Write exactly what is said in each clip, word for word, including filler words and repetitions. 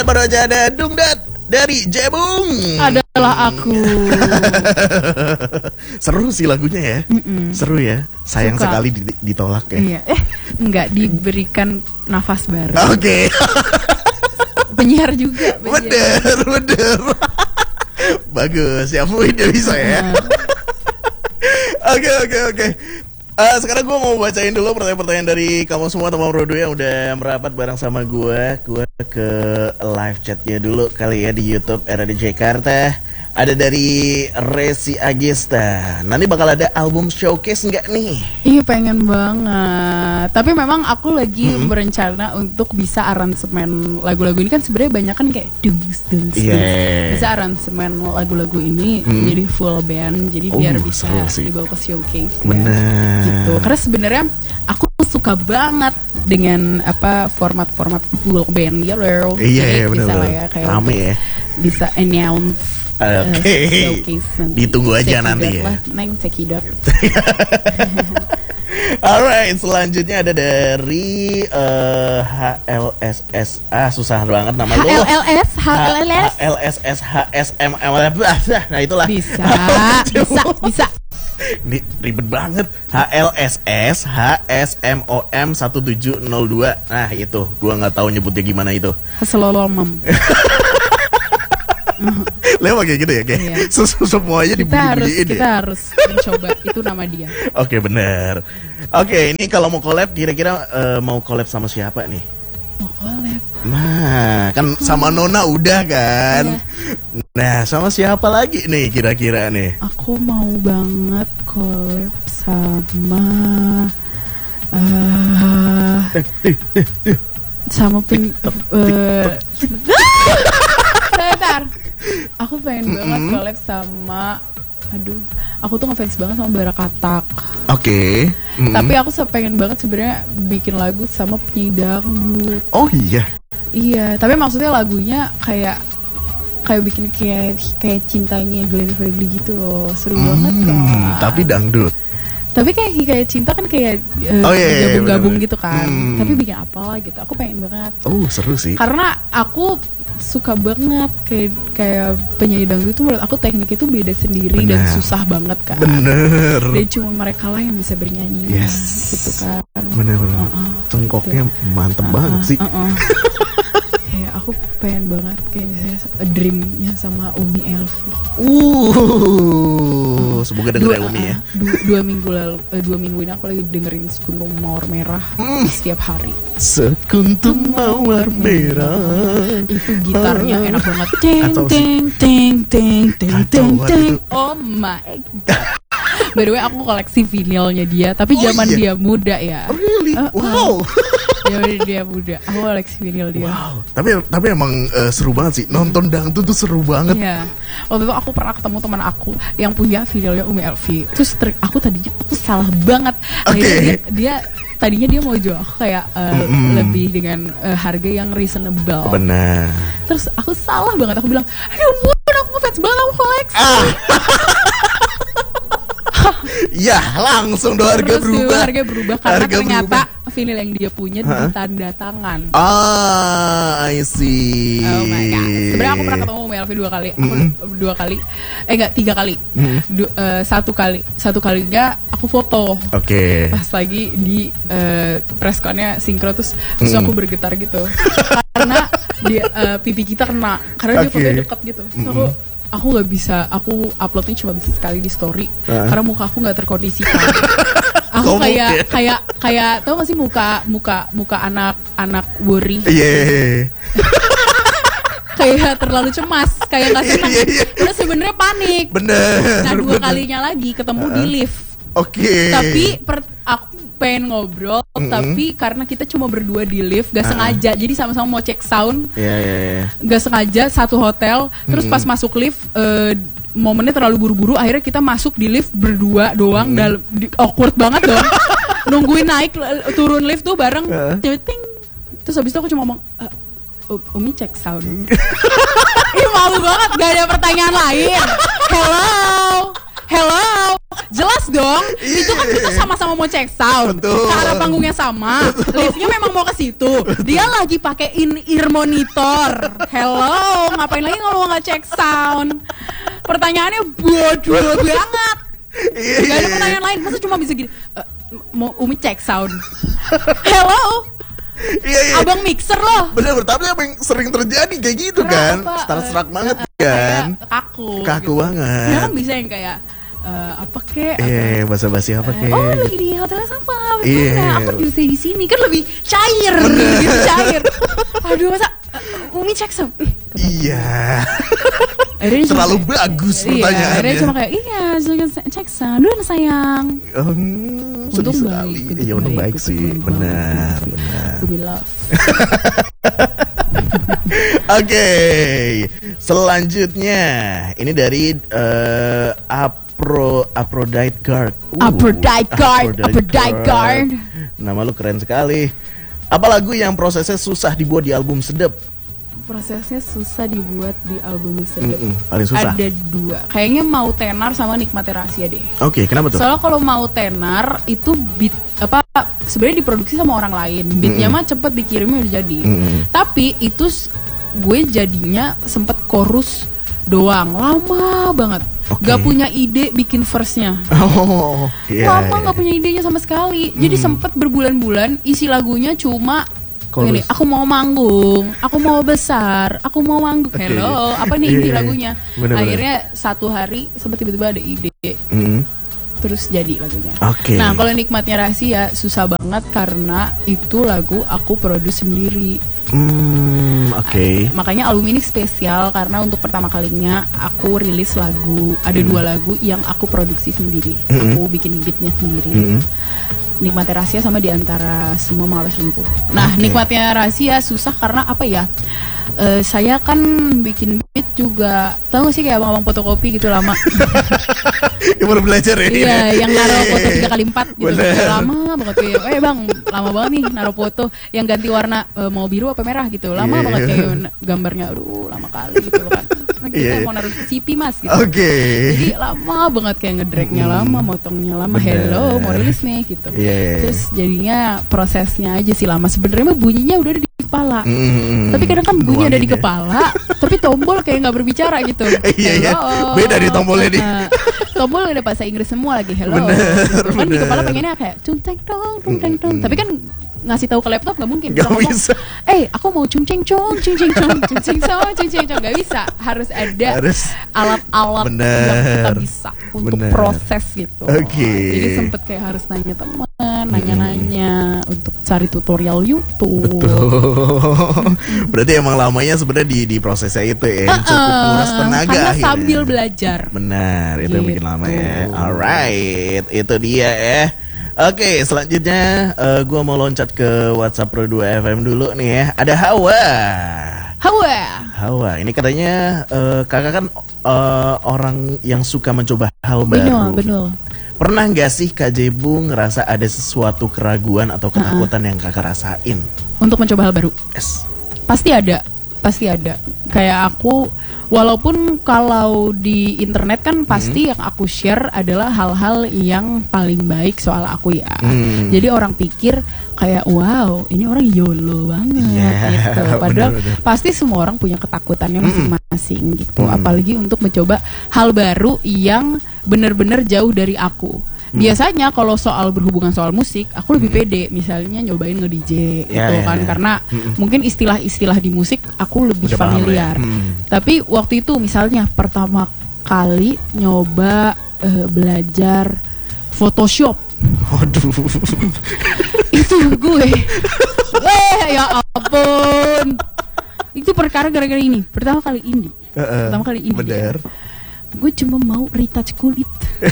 Alright, baru aja ada Dungdat dari Jebung. Adalah aku. Seru sih lagunya ya. Mm-mm. Seru ya. Sayang Suka. sekali ditolak ya. Iya. Eh, enggak diberikan nafas baru. Oke. Okay. Penyiar juga. Penyiar. Bener, bener. Bagus, ya Fuin dia bisa ya. Oke, oke, oke. Uh, sekarang gue mau bacain dulu pertanyaan-pertanyaan dari kamu semua teman Brodo yang udah merapat bareng sama gue. Gue ke live chatnya dulu kali ya di YouTube R A D Jakarta. Ada dari Resi Agesta. Nanti bakal ada album showcase nggak nih? Iya pengen banget. Tapi memang aku lagi hmm. berencana untuk bisa aransemen lagu-lagu ini kan sebenarnya banyak kan kayak dungs dungs. Yeah. Bisa aransemen lagu-lagu ini hmm. jadi full band. Jadi oh, biar bisa dibawa ke showcase. Bener. Ya, gitu. Karena sebenarnya aku suka banget dengan apa format-format full band ya loh. Iya, yeah, benar. Bisa lah ya kayak rame ya. Bisa announce. Oke, okay. uh, ditunggu aja nanti ya. Neng cekidot. Alright, selanjutnya ada dari uh, H L S S A, susah banget nama lu. H L L S, H L L S, H L S S H S M M. Nah itulah. Bisa, bisa, bisa. Ini ribet banget. H L S S H S M O M satu tujuh nol dua. Nah itu, gua nggak tahu nyebutnya gimana itu. Haselolomem. Lewat kayak gitu ya, kayak iya. Semuanya dibunyi-bunyiin ya. Kita harus mencoba, itu nama dia. Oke, benar. Oke, ini kalau mau collab kira-kira uh, mau collab sama siapa nih? Mau collab? Nah, kan sama Nona udah kan. Iya. Nah, sama siapa lagi nih kira-kira nih? Aku mau banget collab sama uh, sama pin uh, Bentar. Aku pengen banget mm-hmm. collab sama, aduh, aku tuh ngefans banget sama Bara Katak. Oke. Okay. Mm-hmm. Tapi aku pengen banget sebenarnya bikin lagu sama penyanyi dangdut. Oh iya. Iya, tapi maksudnya lagunya kayak kayak bikin kayak kayak cintanya Glenn Fredly gitu loh, seru mm, banget kan. Tapi dangdut. Tapi kayak kayak cinta kan kayak uh, oh, iya, gabung-gabung iya, gitu kan. Hmm. Tapi bikin apalah gitu. Aku pengen banget. Oh, seru sih. Karena aku suka banget kayak kayak penyanyi dangdut itu menurut aku teknik itu beda sendiri. Bener. Dan susah banget kan. Bener. Dan cuma mereka lah yang bisa bernyanyi. Yes. Gitu kan. Bener-bener. Uh-uh. Cengkoknya gitu. Mantep uh-uh. banget sih. Uh-uh. Ya aku pengen banget kayaknya dreamnya sama Umi Elvi. Uh, semoga denger ya Umi ya. Dua, dua minggu lalu, eh, dua minggu ini aku lagi dengerin Sekuntum Mawar Merah mm. setiap hari. Sekuntum Mawar Merah. Itu gitarnya ah. enak banget. Teng teng teng teng teng teng teng. Oh my god. By the way aku koleksi vinilnya dia, tapi oh, zaman iya? dia muda ya. Oh, really? Uh, wow. Zaman dia muda, aku koleksi vinil dia. Wow. Tapi tapi emang uh, seru banget sih. Nonton dangdut tuh seru banget. Iya. Waktu itu aku pernah ketemu teman aku yang punya vinilnya Umi Elvi. Terus trik aku tadinya aku salah banget. Oke. Okay. Dia, dia tadinya dia mau jual aku kayak uh, mm-hmm. lebih dengan uh, harga yang reasonable. Benar. Terus aku salah banget. Aku bilang, aduh ampun, aku ngefans banget, aku koleksi. Ah. Ya langsung dong harga Terus berubah. Harga berubah karena harga ternyata berubah. Vinil yang dia punya huh? ditanda tangan. Ah, I see. Oh my god. Sebenarnya aku pernah ketemu Umi Elvi dua kali. Aku mm-hmm. dua kali. Eh enggak, tiga kali. Mm-hmm. Du, uh, satu kali. Satu kalinya aku foto. Oke. Okay. Pas lagi di uh, pressconnya sinkro terus terus mm. aku bergetar gitu. Karena dia uh, pipi kita kena karena okay. dia fotonya dekat gitu. Terus mm-hmm. aku aku nggak bisa, aku uploadnya cuma bisa sekali di story uh. karena muka aku nggak terkondisikan. Aku kayak ya? kayak kayak tau gak sih muka muka muka anak anak worry. Yeah. Kayak terlalu cemas, kayak nggak senang. Yeah, yeah. Terus sebenarnya panik. Bener. Nah dua bener. kalinya lagi ketemu uh. di lift. Oke. Okay. Tapi per, aku pengen ngobrol, mm-hmm. tapi karena kita cuma berdua di lift, gak uh. sengaja, jadi sama-sama mau cek sound, yeah, yeah, yeah. gak sengaja satu hotel, terus mm-hmm. pas masuk lift, uh, momennya terlalu buru-buru, akhirnya kita masuk di lift berdua doang, mm-hmm. dalam di, awkward banget dong, nungguin naik turun lift tuh bareng, uh. ting, terus habis itu aku cuma ngomong, uh, Umi cek sound, ih malu banget, gak ada pertanyaan lain, hello. Hello, Jelas dong, itu kan kita sama-sama mau cek sound, Betul. cara panggungnya sama, liftnya memang mau ke situ. Dia lagi pakai in-ear monitor. Hello, ngapain lagi kalau nggak cek sound? Pertanyaannya bodoh banget. Iya, Gak ada iya. pertanyaan lain, masa cuma bisa gini, "Eh, mau Umi cek sound?" Hello, Iya, iya. abang mixer loh. Bener, tapi apa yang sering terjadi kayak gitu kan? Kenapa? Serak-serak Eh, banget eh, kan? kayak kaku Kaku banget. Ya kan bisa yang kayak eh, apa kek apa, Iya, basa-basi apa eh, kek? oh lagi di hotel sama Iya. bagaimana aku bisa di sini kan lebih cair gitu cair. Aduh masa eh, Umi cek sound. Iya. Akhirnya cuma Terlalu kayak- bagus iya, akhirnya pertanyaannya. cuma kayak iya cek sound dulu sayang. Hmm, sedih Untung sekali. baik, untung Iya, untung baik baik, sih. untung Benar, baik. benar. Umi love. Oke, selanjutnya ini dari eh, Apro Aphrodite Guard. Uh, Aphrodite Guard, Aphrodite Guard. Nama lu keren sekali. Apa lagu yang prosesnya susah dibuat di album Sedep? Prosesnya susah dibuat di album Sedep. Mm-mm, paling susah. Ada dua. Kayaknya Mau Tenar sama Nikmati Rahasia deh. Oke, kenapa tuh? Soalnya kalau Mau Tenar itu beat apa sebenarnya diproduksi sama orang lain. Beatnya mah cepet dikirimnya udah jadi. Mm-mm. Tapi itu s- gue jadinya sempet chorus doang, lama banget. Oke. Gak punya ide bikin verse-nya. Oh, iya. Lama iya. gak punya idenya sama sekali. Jadi sempet berbulan-bulan isi lagunya cuma Chorus. gini, aku mau manggung, aku mau besar, aku mau manggung. Oke. Hello, apa nih Iya, inti iya. lagunya? Bener-bener. Akhirnya satu hari sempat tiba-tiba ada ide, Mm. terus jadi lagunya. Oke. Nah, kalau Nikmatnya Rahasia susah banget karena itu lagu aku produce sendiri. Hmm, oke. Makanya album ini spesial karena untuk pertama kalinya aku rilis lagu. Ada dua lagu yang aku produksi sendiri. Mm-mm. Aku bikin beatnya sendiri. Mm-mm. Nikmatnya Rahasia sama Di Antara Semua Mawes Lumpuh. Nah, Oke. Nikmatnya Rahasia susah karena apa ya? Eh, saya kan bikin beat juga, tahu gak sih kayak abang-abang fotokopi gitu lama. Ya, baru belajar ya. Iya, yang naruh foto tiga kali empat gitu. Bener. Udah lama banget kayak, eh bang, lama banget nih naruh foto yang ganti warna eh, mau biru apa merah gitu. Lama Iya. banget kayak n- gambarnya, aduh lama kali gitu loh kan. Nah, kita Iya. mau naruh C P mas gitu. Oke. Jadi lama banget kayak ngedragnya lama, motongnya lama. Bener. Hello, mau rilis nih gitu. Iya. Terus jadinya prosesnya aja sih lama. Sebenarnya mah bunyinya udah ada di kepala. Mm. Tapi kadang kan bunyi ada di Wanginya. kepala, tapi tombol kayak nggak berbicara gitu. Iya, iya. Hello. Beda nih tombolnya nih. Nah, tombol udah bahasa Inggris semua lagi. Hello. Bener, Gitu. Kan di bener. kepala pengennya kayak cung ceng dong, cung ceng dong. Tapi kan ngasih tahu ke laptop nggak mungkin. Nggak Bisa ngomong, bisa. Eh, aku mau cung ceng cong, cung ceng cong, cung ceng cong, cung ceng cong. Nggak bisa. Harus ada Harus. alat-alat Bener. yang kita bisa untuk Bener. proses gitu. Oke. Jadi sempet kayak harus nanya teman, nanya-nanya untuk cari tutorial YouTube. Tuh. Berarti emang lamanya sebenarnya di di prosesnya itu ya, yang cukup Heeh, nguras tenaga karena akhirnya. sambil belajar. Benar, itu yang bikin lama ya. Gitu. Alright, itu dia ya. Oke, selanjutnya eh, gua mau loncat ke WhatsApp Pro dua F M dulu nih ya. Ada Hawa. Hawa. Hawa, ini katanya eh, kakak kan eh, orang yang suka mencoba hal Betul, baru. betul. Pernah nggak sih Kak Jebu ngerasa ada sesuatu keraguan atau ketakutan yang kakak rasain? Untuk mencoba hal baru. Yes. Pasti ada, pasti ada. Kayak aku, walaupun kalau di internet kan pasti yang aku share adalah hal-hal yang paling baik soal aku ya. Hmm. Jadi orang pikir kayak wow, ini orang YOLO banget Iya, gitu. Padahal bener-bener. pasti semua orang punya ketakutannya masing-masing gitu. Hmm. Apalagi untuk mencoba hal baru yang benar-benar jauh dari aku. Biasanya kalau soal berhubungan soal musik, aku lebih pede. Misalnya nyobain nge-D J Ya, gitu ya, kan, ya. karena mungkin istilah-istilah di musik aku lebih Udah paham familiar. ya. Hmm. Tapi waktu itu misalnya pertama kali nyoba eh, belajar Photoshop, Waduh. itu gue, eh ya ampun, itu perkara gara-gara ini. Pertama kali ini, Heeh, pertama kali ini. bener. Gue cuma mau retouch kulit.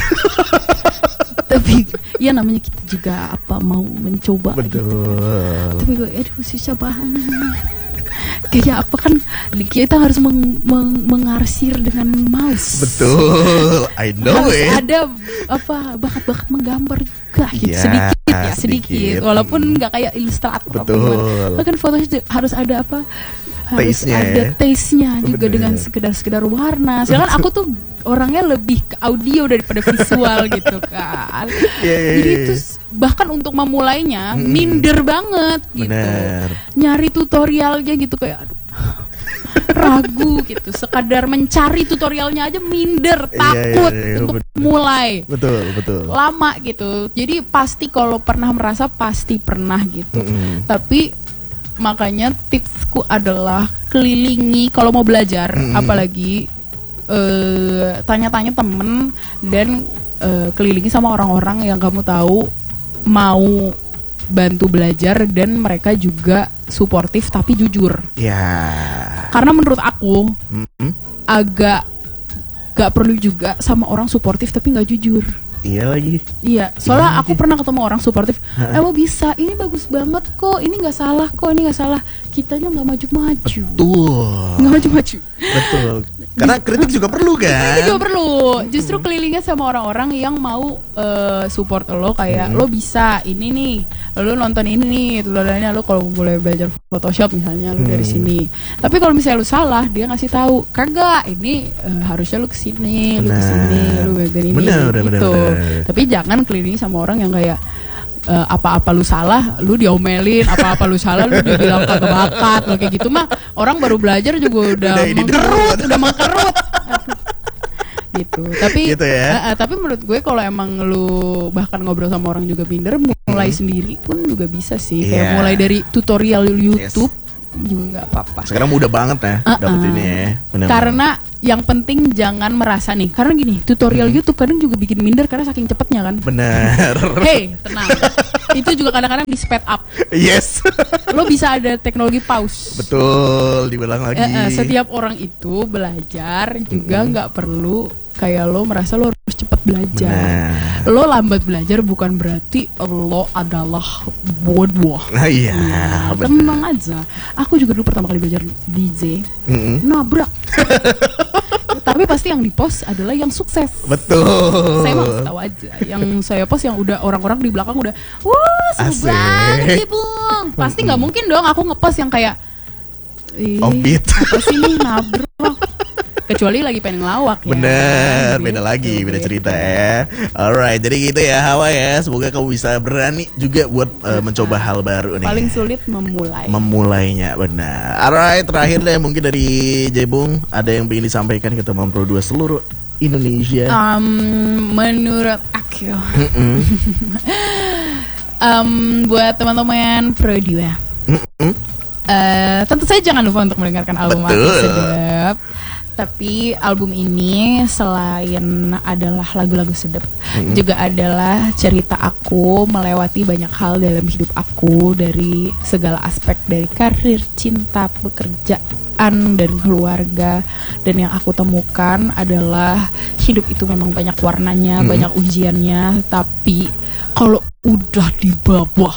Tapi ya namanya kita juga apa mau mencoba gitu. Betul. Tapi gue aduh susah banget. Kayak apa kan kita harus meng- meng- mengarsir dengan mouse. Betul. I know Harus it. ada apa bakat-bakat menggambar juga gitu. Iya, sedikit ya, sedikit. sedikit. Walaupun nggak kayak ilustrator. apa Betul. gimana. Bahkan fotonya itu harus ada apa? Harus Taste-nya ada ya. taste-nya juga Bener. dengan sekedar-sekedar warna. Sedangkan aku tuh orangnya lebih ke audio daripada visual gitu kan. Yeah, yeah, Jadi yeah. itu bahkan untuk memulainya Hmm. minder banget gitu. Bener. Nyari tutorialnya gitu kayak aduh, ragu gitu. Sekadar mencari tutorialnya aja minder, Iya, takut iya, iya, untuk bener. mulai. Betul, betul. Lama gitu. Jadi pasti kalau pernah merasa pasti pernah gitu. Mm-mm. Tapi makanya tipsku adalah kelilingi kalau mau belajar, Mm-mm. apalagi eh, tanya-tanya temen dan eh, kelilingi sama orang-orang yang kamu tahu mau bantu belajar dan mereka juga suportif tapi jujur. Ya. Karena menurut aku Mm-mm. agak gak perlu juga sama orang suportif tapi nggak jujur. Iya lagi. Iya, soalnya Iya, aku iya. pernah ketemu orang suportif. Ha-ha. Eh, lo bisa, ini bagus banget kok, ini nggak salah kok, ini nggak salah. Kitanya nggak maju-maju, Tuh. nggak maju-maju. Betul. Karena kritik juga perlu kan? Ini juga perlu. Justru kelilingnya sama orang-orang yang mau eh, support lo, kayak Hmm. lo bisa, ini nih, lo nonton ini nih, tutorialnya lo kalau boleh belajar Photoshop misalnya lo dari Hmm. sini. Tapi kalau misalnya lo salah, dia ngasih tahu, kagak, ini eh, harusnya lo kesini, lo Benar. kesini, lo bagian ini, Benar, benar, gitu. benar, benar. Tapi jangan kelilingi sama orang yang kayak eh, apa-apa lu salah, lu diomelin, apa-apa lu salah, lu dibilang kagak bakat, lo kayak gitu mah orang baru belajar juga udah Udah ini mengkerut, derut. udah mengkerut. Gitu. Tapi Gitu ya. eh, eh, tapi menurut gue kalau emang lu bahkan ngobrol sama orang juga minder, mulai sendiri pun juga bisa sih. Kayak Iya. mulai dari tutorial YouTube juga nggak apa-apa. Sekarang mudah banget ya Uh-uh. dapetinnya ya. Benar. Karena yang penting jangan merasa nih. Karena gini, tutorial YouTube kadang juga bikin minder karena saking cepetnya kan. Benar. Hey, tenang. Itu juga kadang-kadang di speed up. Yes. Lo bisa ada teknologi pause. Betul, diulang lagi. Eh, eh, setiap orang itu belajar juga nggak perlu kayak lo merasa lo harus cepat belajar. Benar. Lo lambat belajar bukan berarti lo adalah bodoh. Nah, iya, Nah, benar. tenang aja. Aku juga dulu pertama kali belajar D J, Mm-mm. nabrak. Tapi pasti yang di post adalah yang sukses. Betul. Saya mau kasih tahu aja. Yang saya post yang udah orang-orang di belakang udah, wah seru Asik. banget sih Bung. Pasti nggak mungkin dong aku ngepost yang kayak, ih, Offbeat. apa sih nih nabrak. Kecuali lagi pengen ngelawak ya. Bener, Gitu, beda lagi, beda gitu. cerita ya. Alright, jadi gitu ya Hawa ya. Semoga kamu bisa berani juga buat uh, mencoba hal baru nih. Paling sulit memulai. Memulainya, benar. Alright, terakhir deh mungkin dari Jebung ada yang ingin disampaikan ke teman Pro dua seluruh Indonesia. Um, menurut aku, Mm-mm. um, buat teman-teman Pro dua, Mm-mm. eh, tentu saja jangan lupa untuk mendengarkan album Betul. Hati Sedap. Tapi album ini selain adalah lagu-lagu sedap, Mm-mm. juga adalah cerita aku melewati banyak hal dalam hidup aku, dari segala aspek, dari karir, cinta, pekerjaan, dan keluarga. Dan yang aku temukan adalah hidup itu memang banyak warnanya, Mm-mm. banyak ujiannya. Tapi kalau udah di bawah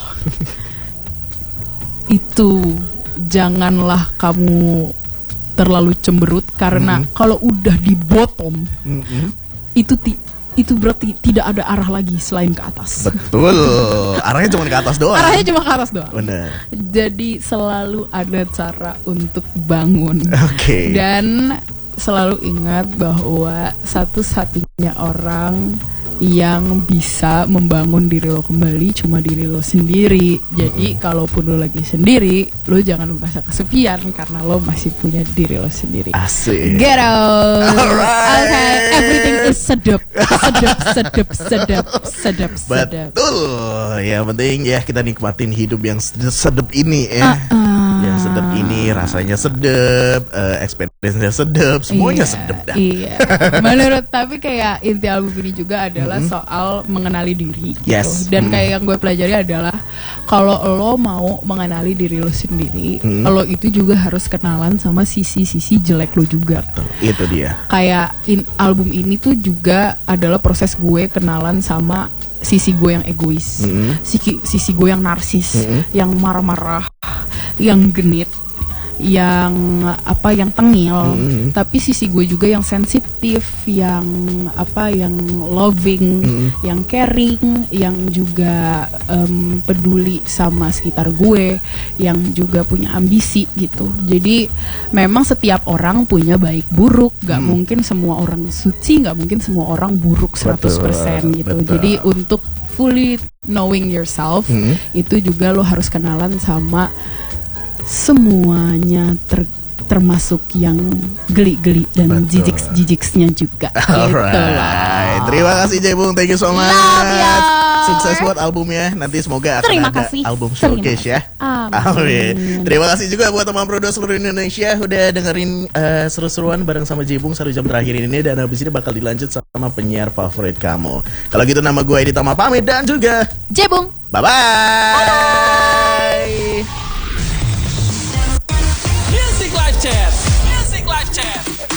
itu janganlah kamu terlalu cemberut, karena Mm-mm. kalau udah di bottom Mm-mm. itu ti- itu berarti tidak ada arah lagi selain ke atas. Betul. Arahnya cuma ke atas doang. Arahnya cuma ke atas doang. Bener. Jadi selalu ada cara untuk bangun. Oke. Dan selalu ingat bahwa satu-satunya orang yang bisa membangun diri lo kembali cuma diri lo sendiri. Jadi kalaupun lo lagi sendiri, lo jangan merasa kesepian karena lo masih punya diri lo sendiri. Asik. Get out. Alright. Okay, everything is sedap, sedap, sedap, sedap, sedap, sedap. Betul. Yang penting ya kita nikmatin hidup yang sed- sedap ini ya. Uh-uh. Yang sedap ini rasanya sedap, uh, experience-nya sedap, semuanya Iya, sedap dah. Iya. Menurut tapi kayak inti album ini juga adalah soal mengenali diri gitu. Yes. Dan Mm. kayak yang gue pelajari adalah kalau lo mau mengenali diri lo sendiri, Mm. lo itu juga harus kenalan sama sisi-sisi jelek lo juga. Betul, itu dia. Kayak in, album ini tuh juga adalah proses gue kenalan sama sisi gue yang egois, Mm-mm. sisi, sisi gue yang narsis, Mm-mm. yang marah-marah, yang genit, yang apa yang tengil, Mm-hmm. tapi sisi gue juga yang sensitif, yang apa yang loving, Mm-hmm. yang caring, yang juga em, peduli sama sekitar gue, yang juga punya ambisi gitu. Jadi memang setiap orang punya baik buruk, gak Hmm. mungkin semua orang suci, gak mungkin semua orang buruk seratus persen Betul, gitu. betul. Jadi untuk fully knowing yourself, Hmm. itu juga lo harus kenalan sama semuanya, ter- termasuk yang geli-geli dan Betul. jijiks-jijiksnya juga. Gitu lah. Alright, terima kasih Jebung, thank you so much. Love ya. Sukses buat albumnya. Nanti semoga akan Terima ada kasih. album Terima showcase ya. Amin. Amin. Terima kasih juga buat teman Prodo seluruh Indonesia udah dengerin eh, seru-seruan bareng sama Jebung satu jam terakhir ini, dan habis ini bakal dilanjut sama penyiar favorit kamu. Kalau gitu nama gue Edi Tama pamit dan juga Jebung. bye bye.